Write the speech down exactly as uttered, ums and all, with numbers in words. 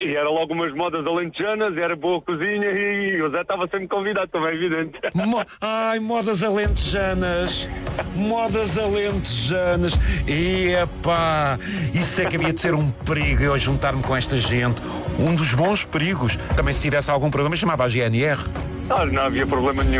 E era logo umas modas alentejanas, era boa cozinha e o Zé estava sempre convidado, também é evidente. Mo- Ai, modas alentejanas. Modas alentejanas. Epá, isso é que havia de ser um perigo eu juntar-me com esta gente. Um dos bons perigos. Também se tivesse algum problema chamava a G N R. Ah, não havia problema nenhum.